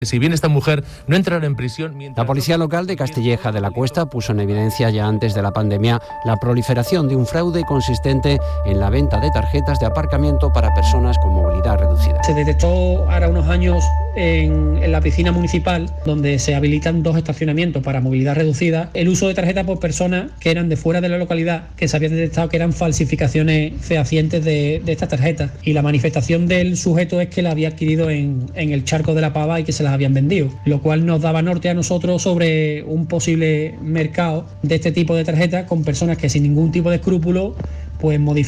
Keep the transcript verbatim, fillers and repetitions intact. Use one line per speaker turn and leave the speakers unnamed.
Si bien esta mujer no entrará en prisión... Mientras...
La policía local de Castilleja de la Cuesta puso en evidencia ya antes de la pandemia la proliferación de un fraude consistente en la venta de tarjetas de aparcamiento para personas con movilidad reducida.
Se detectó ahora unos años en, en la piscina municipal, donde se habilitan dos estacionamientos para movilidad reducida, el uso de tarjetas por personas que eran de fuera de la localidad, que se habían detectado que eran falsificaciones fehacientes de, de estas tarjetas. Y la manifestación del sujeto es que la había adquirido en, en el Charco de la Pava y que se las habían vendido, lo cual nos daba norte a nosotros sobre un posible mercado de este tipo de tarjetas con personas que sin ningún tipo de escrúpulo pues modifican